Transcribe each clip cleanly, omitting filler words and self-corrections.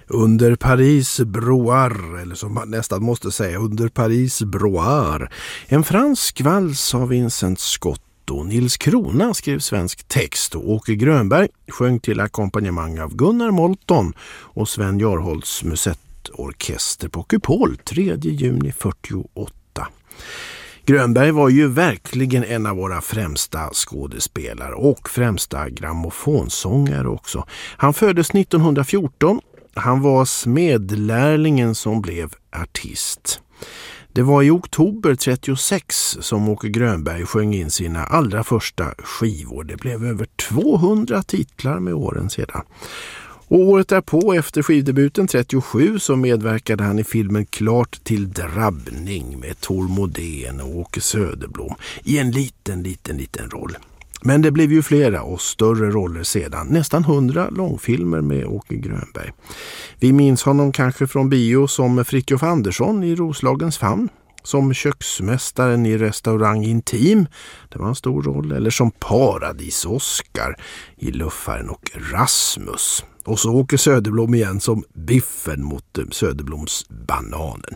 Under Paris broar, eller som man nästan måste säga, under Paris broar. En fransk vals av Vincent Scott och Nils Krona skrev svensk text och Åke Grönberg sjöng till ackompanjemang av Gunnar Molton och Sven Jarholts musettorkester på Kupol 3 juni 48. Grönberg var ju verkligen en av våra främsta skådespelare och främsta grammofonsångare också. Han föddes 1914. Han var smedlärlingen som blev artist. Det var i oktober 36 som Åke Grönberg sjöng in sina allra första skivor. Det blev över 200 titlar med åren sedan. Och året därpå, efter skivdebuten 37, så medverkade han i filmen Klart till drabbning med Tor Modén och Åke Söderblom i en liten roll. Men det blev ju flera och större roller sedan, nästan 100 långfilmer med Åke Grönberg. Vi minns honom kanske från bio som Fritjof Andersson i Roslagens famn, som köksmästaren i Restaurang Intim, det var en stor roll, eller som Paradis-Oskar i Luffaren och Rasmus. Och så Åke Söderblom igen som Biffen mot Söderbloms bananen.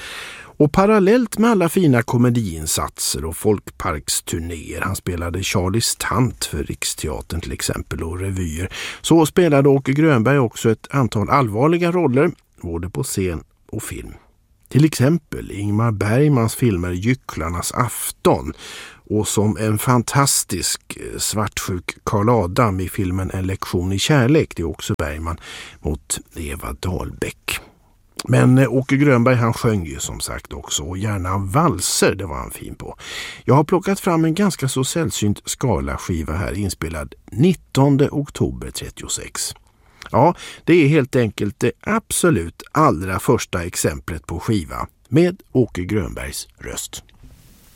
Och parallellt med alla fina komediinsatser och folkparksturnéer, han spelade Charlies tant för Riksteatern till exempel och revyer, så spelade Åke Grönberg också ett antal allvarliga roller, både på scen och film. Till exempel Ingmar Bergmans filmer Gycklarnas afton och som en fantastisk svartsjuk Karl Adam i filmen En lektion i kärlek, det är också Bergman mot Eva Dahlbäck. Men Åke Grönberg han sjöng ju som sagt också och gärna valser, det var han fin på. Jag har plockat fram en ganska så sällsynt skalaskiva här inspelad 19 oktober 36. Ja, det är helt enkelt det absolut allra första exemplet på skiva med Åke Grönbergs röst.